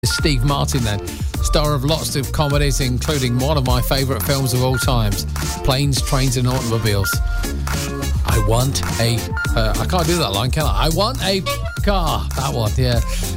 Steve Martin then, star of lots of comedies, including one of my favourite films of all times, Planes, Trains and Automobiles. I want a... I can't do that line, can I? I want a car. That one, yeah.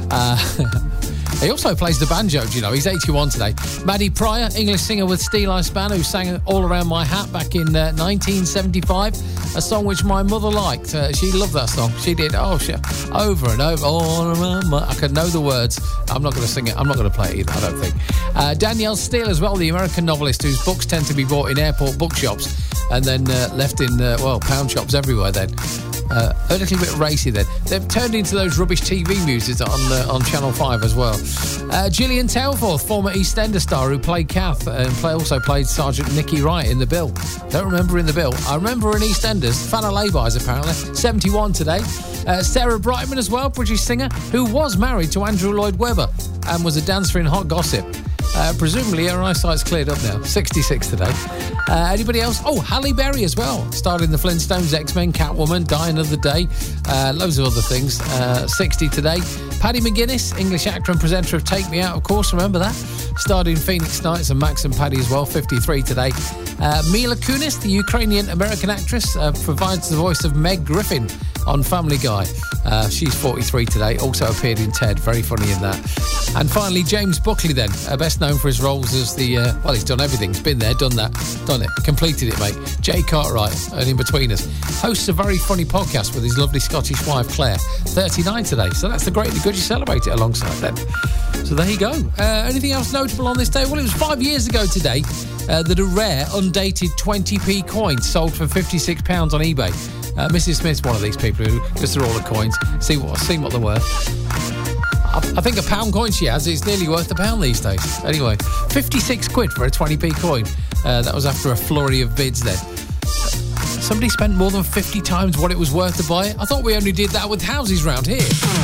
He also plays the banjo, do you know? He's 81 today. Maddie Pryor, English singer with Steel Ice Band, who sang All Around My Hat back in 1975, a song which my mother liked. She loved that song. She did, over and over, all around my... I could know the words. I'm not going to sing it. I'm not going to play it either, I don't think. Danielle Steele as well, the American novelist whose books tend to be bought in airport bookshops and then left in, pound shops everywhere then. A little bit racy then. They've turned into those rubbish TV muses on Channel 5 as well. Gillian Tailforth, former EastEnders star who played Kath and also played Sergeant Nicky Wright in The Bill. Don't remember in The Bill. I remember in EastEnders. Fan of lay-bys apparently. 71 today. Sarah Brightman as well, British singer who was married to Andrew Lloyd Webber and was a dancer in Hot Gossip. Presumably her eyesight's cleared up now. 66 today. Anybody else? Oh, Halle Berry as well. Starred in the Flintstones, X-Men, Catwoman, Die Another Day, loads of other things. 60 today. Paddy McGuinness, English actor and presenter of Take Me Out, of course, remember that? Starred in Phoenix Nights and Max and Paddy as well, 53 today. Mila Kunis, the Ukrainian-American actress, provides the voice of Meg Griffin on Family Guy. She's 43 today, also appeared in Ted, very funny in that. And finally, James Buckley then, best known for his roles as the, he's done everything, he's been there, done that, done it, completed it, mate. Jay Cartwright, and In Between Us. Hosts a very funny podcast with his lovely Scottish wife, Claire, 39 today, so that's the great and the good, you celebrate it alongside then. So there you go. Anything else notable on this day? Well, it was 5 years ago today that a rare, undated 20p coin sold for £56 on eBay. Mrs. Smith's one of these people who goes through all the coins, see what they're worth. I think a pound coin she has is nearly worth £1 these days. Anyway, 56 quid for a 20p coin. That was after a flurry of bids then. Somebody spent more than 50 times what it was worth to buy it. I thought we only did that with houses round here.